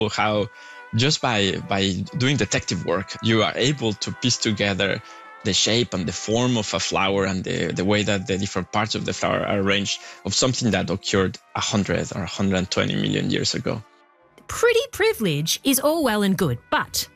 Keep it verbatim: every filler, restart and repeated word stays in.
how just by by doing detective work, you are able to piece together the shape and the form of a flower and the, the way that the different parts of the flower are arranged of something that occurred one hundred or one hundred twenty million years ago. Pretty privilege is all well and good, but